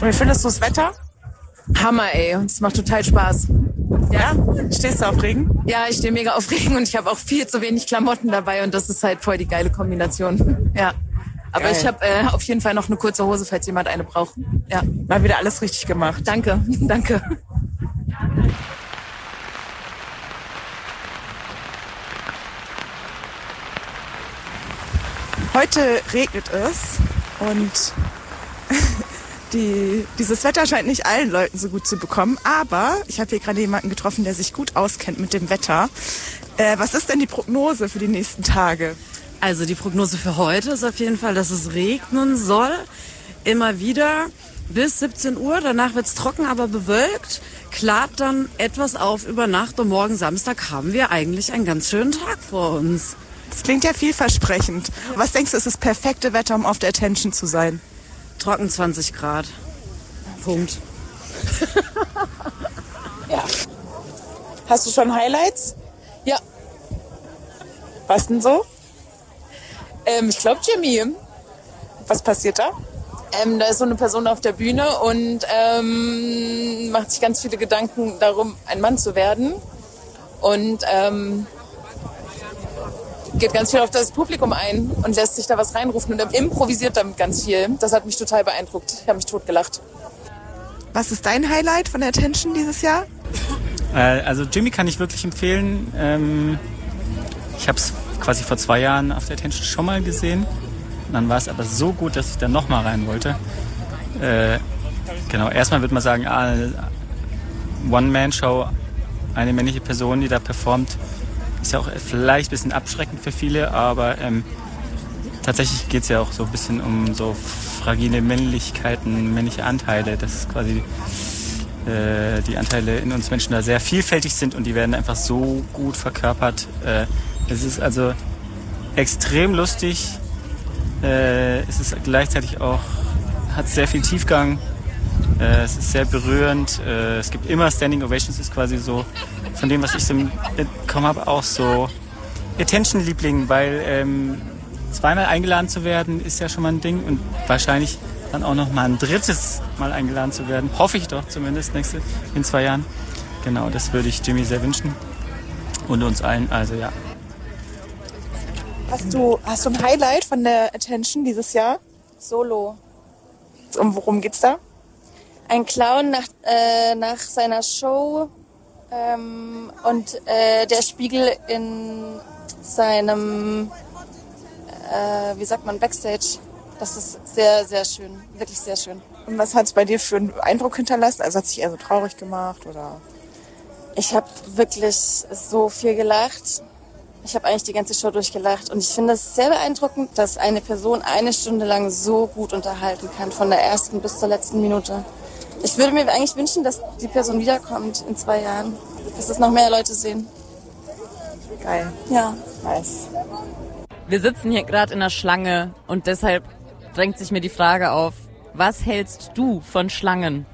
Und wie findest du das Wetter? Hammer, ey. Es macht total Spaß. Ja? Stehst du auf Regen? Ja, ich stehe mega auf Regen und ich habe auch viel zu wenig Klamotten dabei und das ist halt voll die geile Kombination. Ja. Aber Geil. ich habe auf jeden Fall noch eine kurze Hose, falls jemand eine braucht. Ja. Mal wieder alles richtig gemacht. Danke, danke. Heute regnet es und dieses Wetter scheint nicht allen Leuten so gut zu bekommen. Aber ich habe hier gerade jemanden getroffen, der sich gut auskennt mit dem Wetter. Was ist denn die Prognose für die nächsten Tage? Also die Prognose für heute ist auf jeden Fall, dass es regnen soll. Immer wieder bis 17 Uhr. Danach wird es trocken, aber bewölkt. Klart dann etwas auf über Nacht und morgen Samstag haben wir eigentlich einen ganz schönen Tag vor uns. Das klingt ja vielversprechend. Was denkst du, ist das perfekte Wetter, um auf der Attention zu sein? Trocken 20 Grad. Punkt. Ja. Hast du schon Highlights? Ja, Was denn so? ich glaube Jimmy. Was passiert da? Da ist so eine Person auf der Bühne und macht sich ganz viele Gedanken darum, ein Mann zu werden. Und geht ganz viel auf das Publikum ein und lässt sich da was reinrufen und improvisiert damit ganz viel. Das hat mich total beeindruckt. Ich habe mich totgelacht. Was ist dein Highlight von der Attention dieses Jahr? Also Jimmy kann ich wirklich empfehlen. Ich habe es quasi vor 2 Jahren auf der Attention schon mal gesehen. Und dann war es aber so gut, dass ich dann nochmal rein wollte. Genau, erstmal würde man sagen, One-Man-Show, eine männliche Person, die da performt, ist ja auch vielleicht ein bisschen abschreckend für viele, aber tatsächlich geht es ja auch so ein bisschen um so fragile Männlichkeiten, männliche Anteile, dass quasi die Anteile in uns Menschen da sehr vielfältig sind und die werden einfach so gut verkörpert. Es ist also extrem lustig, es ist gleichzeitig auch, hat sehr viel Tiefgang, es ist sehr berührend, es gibt immer Standing Ovations, ist quasi so von dem, was ich so mitbekommen habe, auch so Attention-Liebling, weil zweimal eingeladen zu werden, ist ja schon mal ein Ding und wahrscheinlich dann auch noch mal ein drittes Mal eingeladen zu werden. Hoffe ich doch zumindest in 2 Jahren. Genau, das würde ich Jimmy sehr wünschen und uns allen, also ja. Hast du ein Highlight von der Attention dieses Jahr? Solo. Worum geht's da? Ein Clown nach seiner Show und der Spiegel in seinem, wie sagt man, Backstage. Das ist sehr, sehr schön. Wirklich sehr schön. Und was hat es bei dir für einen Eindruck hinterlassen? Also hat sich eher so traurig gemacht oder? Ich habe wirklich so viel gelacht. Ich habe eigentlich die ganze Show durchgelacht. Und ich finde es sehr beeindruckend, dass eine Person 1 Stunde lang so gut unterhalten kann, von der ersten bis zur letzten Minute. Ich würde mir eigentlich wünschen, dass die Person wiederkommt in 2 Jahren. Dass es noch mehr Leute sehen. Geil. Ja. Nice. Wir sitzen hier gerade in der Schlange und deshalb drängt sich mir die Frage auf, was hältst du von Schlangen?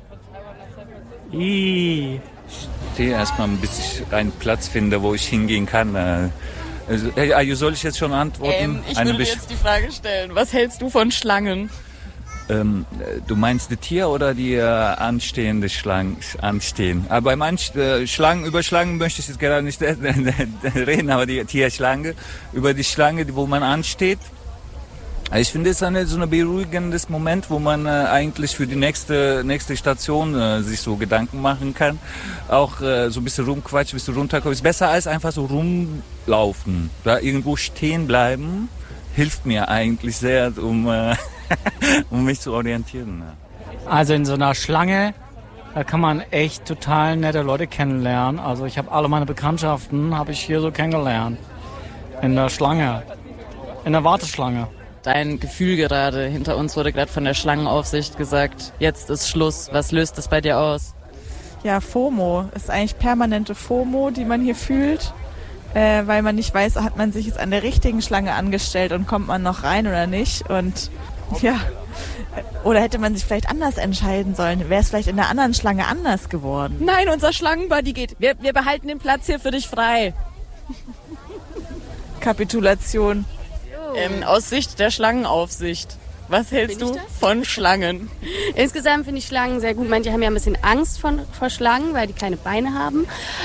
Ich stehe erstmal, bis ich einen Platz finde, wo ich hingehen kann. Soll ich jetzt schon antworten? Ich würde jetzt die Frage stellen, was hältst du von Schlangen? Du meinst die Tier oder die anstehende Schlangen anstehen? Aber bei manchen Schlangen, über Schlangen möchte ich jetzt gerade nicht reden, aber die Tierschlange, über die Schlange, wo man ansteht. Ich finde es so ein beruhigendes Moment, wo man eigentlich für die nächste Station sich so Gedanken machen kann. Auch so ein bisschen rumquatschen, ein bisschen runterkommen. Ist besser als einfach so rumlaufen. Da irgendwo stehen bleiben, hilft mir eigentlich sehr, um mich zu orientieren. Also in so einer Schlange, da kann man echt total nette Leute kennenlernen. Also ich habe alle meine Bekanntschaften, habe ich hier so kennengelernt. In der Schlange, in der Warteschlange. Dein Gefühl gerade, hinter uns wurde gerade von der Schlangenaufsicht gesagt, jetzt ist Schluss. Was löst das bei dir aus? Ja, FOMO ist eigentlich permanente FOMO, die man hier fühlt, weil man nicht weiß, hat man sich jetzt an der richtigen Schlange angestellt und kommt man noch rein oder nicht. Und ja, oder hätte man sich vielleicht anders entscheiden sollen, wäre es vielleicht in der anderen Schlange anders geworden. Nein, unser Schlangenbuddy geht. Wir behalten den Platz hier für dich frei. Kapitulation. Aus Sicht der Schlangenaufsicht. Was hältst du von Schlangen? Insgesamt finde ich Schlangen sehr gut. Manche haben ja ein bisschen Angst vor Schlangen, weil die keine Beine haben.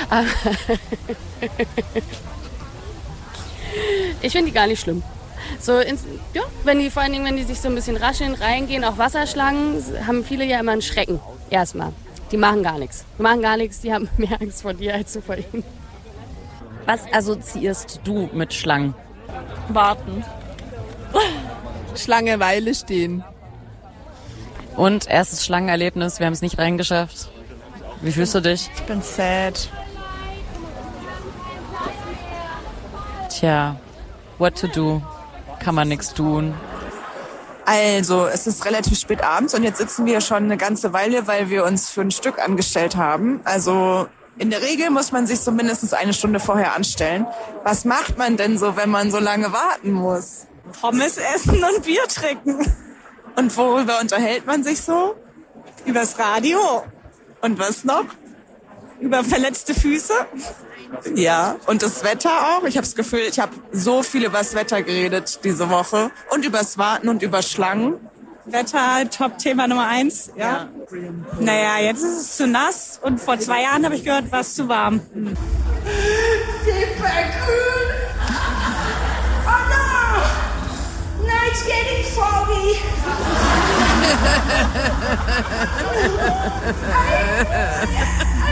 Ich finde die gar nicht schlimm. So, vor allen Dingen, wenn die sich so ein bisschen rascheln, reingehen, auch Wasserschlangen, haben viele ja immer einen Schrecken. Erstmal. Die machen gar nichts. Die haben mehr Angst vor dir als du vor ihnen. Was assoziierst du mit Schlangen? Warten. Schlangeweile stehen. Und erstes Schlangenerlebnis, wir haben es nicht reingeschafft. Wie fühlst du dich? Ich bin sad. Tja, what to do? Kann man nichts tun. Also, es ist relativ spät abends und jetzt sitzen wir schon eine ganze Weile, weil wir uns für ein Stück angestellt haben. Also in der Regel muss man sich so mindestens eine Stunde vorher anstellen. Was macht man denn so, wenn man so lange warten muss? Pommes essen und Bier trinken. Und worüber unterhält man sich so? Übers Radio. Und was noch? Über verletzte Füße. Ja, und das Wetter auch. Ich habe das Gefühl, ich habe so viel über das Wetter geredet diese Woche. Und übers Warten und über Schlangen. Wetter, Top-Thema Nummer 1. Ja. Naja, jetzt ist es zu nass und vor 2 Jahren habe ich gehört, war es zu warm. Super cool. Oh no! Night's getting foggy.